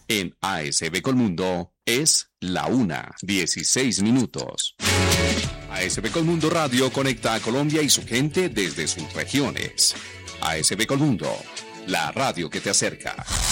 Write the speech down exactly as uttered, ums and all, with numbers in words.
En A S B Colmundo es la una, dieciséis minutos. A S B Colmundo Radio conecta a Colombia y su gente desde sus regiones. A S B Colmundo, la radio que te acerca.